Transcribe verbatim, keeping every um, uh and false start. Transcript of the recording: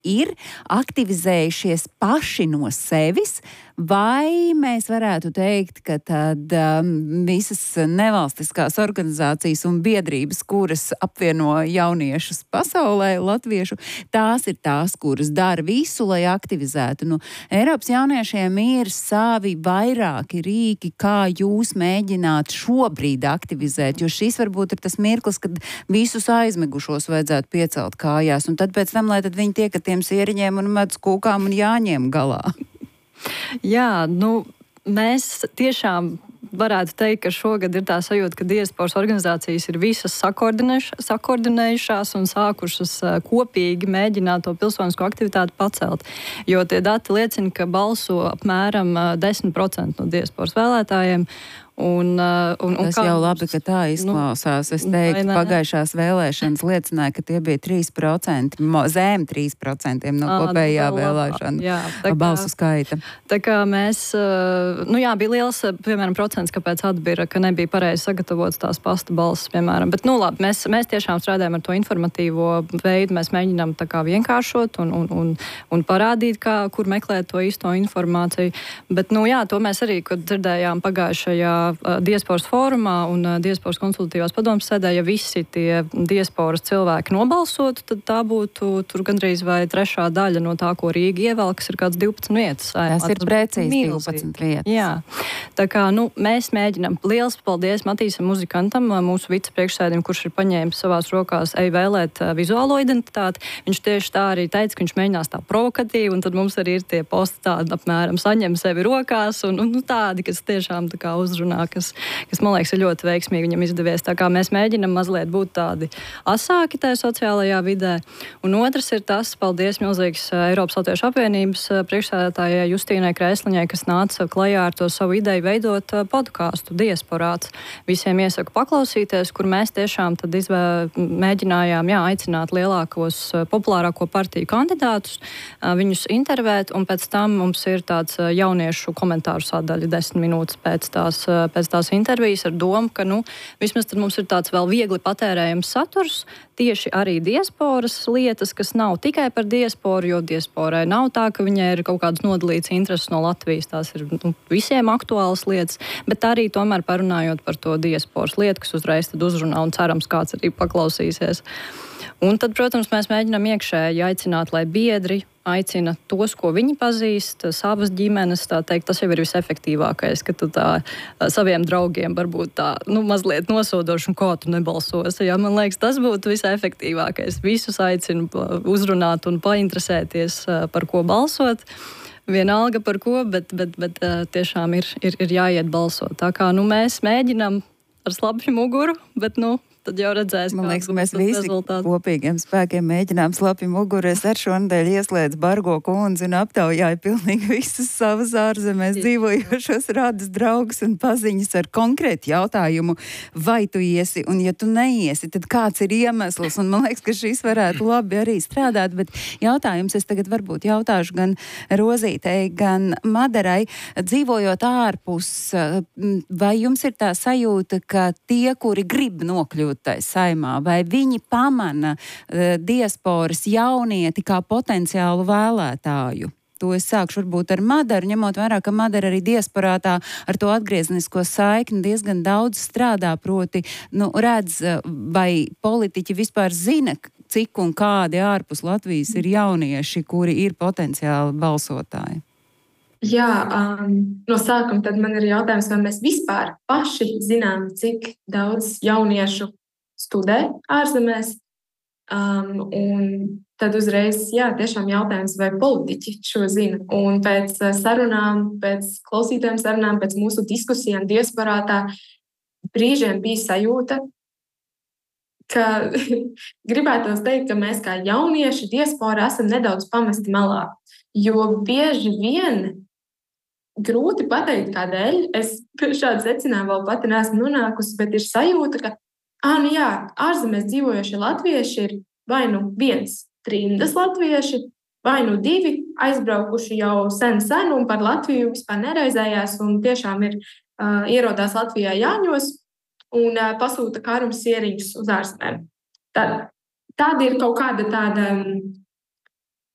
ir aktivizējušies paši no sevis, vai mēs varētu teikt, ka tad um, visas nevalstiskās organizācijas un biedrības, kuras apvieno jauniešus pasaulē, latviešu, tās ir tās, kuras dara visu, lai aktivizētu. Nu, Eiropas jauniešiem ir savi vairāki rīki, kā jūs mēģināt šobrīd aktivizēt, jo šis varbūt ir tas mirklis, kad visus aizmigušos vajadzētu piecelt kājās, un tad pēc tam, lai tad viņi tiek ar tiem sieriņiem un medus kūkām un jāņem galā. Jā, nu, mēs tiešām varētu teikt, ka šogad ir tā sajūta, ka diasporas organizācijas ir visas sakoordinējušās un sākušas kopīgi mēģināt to pilsonisko aktivitāti pacelt. Jo tie dati liecina, ka balso apmēram desmit procenti no diasporas vēlētājiem. Un, un, un Tas jau labi, ka tā izklausās. Es teiktu, pagājušās vēlēšanas liecināja, ka tie bija trīs procenti, zem trīs procenti no kopējā vēlēšana balsu skaita. Tā kā mēs, nu jā, bija liels, piemēram, procents, kāpēc atbira, ka nebija pareizi sagatavots tās pasta balsas, piemēram. Bet, nu labi, mēs, mēs tiešām strādājam ar to informatīvo veidu, mēs mēģinām tā kā vienkāršot un, un, un, un parādīt, kā, kur meklēt to īsto informāciju. Bet, nu jā, to mēs arī, kad dzirdējām pagājušajā diasporas fórumā un diasporas konsultatīvās padomas sēdē, ja visi tie diasporas cilvēki nobalsotu, tad tā būtu tur gandrīz vai trešā daļa no tā, ko Rīga ievēl, kas ir kāds divpadsmit vietas. Tas ir precīzi divpadsmit vietas. Jā. Tā kā, nu, mēs mēģinām. Liels paldies Matīsam Muzikantam, mūsu vicepriekšsēdim, kurš ir paņēmis savās rokās ej vēlēt vizuālo identitāti. Viņš tieši tā arī teica, ka viņš mēģinās tā provokatīvi, un tad mums arī ir tie posti tādi apmēram saņem sevi rokās, un, un nu, tādi, kas tiešām tā kā uzrunā, kas, kas, man liekas, ir ļoti veiksmīgi viņam izdevies. Tā kā mēs mēģinam mazliet būt tādi asāki tajā sociālajā vidē. Un otrs ir tas, paldies milzīgs Eiropas Latviešu apvienības priekšsēdētājai Justīnai Krēsliņai, kas nāca klajā ar to savu ideju veidot podkāstu Diasporāts. Visiem iesaku paklausīties, kur mēs tiešām tad izvē, mēģinājām jā, aicināt lielākos populārāko partiju kandidātus, viņus intervēt, un pēc tam mums ir tāds jauniešu komentāru sadaļa desmit minūtes pēc tās pēc tās intervijas ar domu, ka nu, vismaz tad mums ir tāds vēl viegli patērējams saturs, tieši arī diasporas lietas, kas nav tikai par diasporu, jo diasporai nav tā, ka viņai ir kaut kādas nodalītas intereses no Latvijas, tās ir nu, visiem aktuālas lietas, bet arī tomēr parunājot par to diasporas lietu, kas uzreiz tad uzrunā un cerams kāds arī paklausīsies. Un tad, protams, mēs mēģinām iekšēji aicināt, lai biedri aicina tos, ko viņi pazīst, savas ģimenes, tā teikt, tas jau ir visefektīvākais, ka tu tā saviem draugiem varbūt tā, nu, mazliet nosodoši un ko tu nebalsosi. Jā, man liekas, tas būtu visefektīvākais. Visus aicinu uzrunāt un painteresēties, par ko balsot. Vienalga par ko, bet, bet, bet tiešām ir, ir, ir jāiet balsot. Tā kā, nu, mēs mēģinām ar slapju muguru, bet, nu, tad jau redzēs, man liekas, mēs visi rezultāti. Kopīgiem spēkiem mēģinām slapju muguru. Es ar šo nedēļu ieslēdzu Bargo kundzi un aptaujāju pilnīgi visus savus ārzemēs dzīvojošos radus draugus un paziņas ar konkrētu jautājumu, vai tu iesi, un ja tu neiesi, tad kāds ir iemesls, un man liekas, ka šis varētu labi arī strādāt, bet jautājums es tagad varbūt jautāšu gan Rozītei, gan Madarai, dzīvojot ārpus, vai jums ir tā sajūta, ka tie, kuri grib nokļūt tai saimā, vai viņi pamana uh, diasporas jaunieti kā potenciālu vēlētāju? To es sākšu varbūt ar Madaru, ņemot vērā, ka Madara arī diasporātā ar to atgriezenisko saikni diezgan daudz strādā, proti, nu, redz, vai politiķi vispār zina, cik un kādi ārpus Latvijas ir jaunieši, kuri ir potenciāli balsotāji. Jā, um, no sākuma tad man ir jautājums, vai mēs vispār paši zinām, cik daudz jauniešu studē ārzemēs. Um, un tad uzreiz, jā, tiešām jautājums, vai politiķi šo zina. Un pēc sarunām, pēc klausītājiem sarunām, pēc mūsu diskusijām diasporātā brīžiem bija sajūta, ka gribētos teikt, ka mēs kā jaunieši diasporā esam nedaudz pamesti malā. Jo bieži vien grūti pateikt, kādēļ. Es šādu secinājumu vēl pati neesmu nonākusi, bet ir sajūta, ka ā, nu jā, ārzemēs dzīvojošie latvieši ir vai nu viens trimdas latvieši, vai nu divi aizbraukuši jau sen sen un par Latviju vispār nereizējās un tiešām ir uh, ierodās Latvijā Jāņos un uh, pasūta karums sieriņus uz ārzemēm. Tad, tāda ir kaut kāda tāda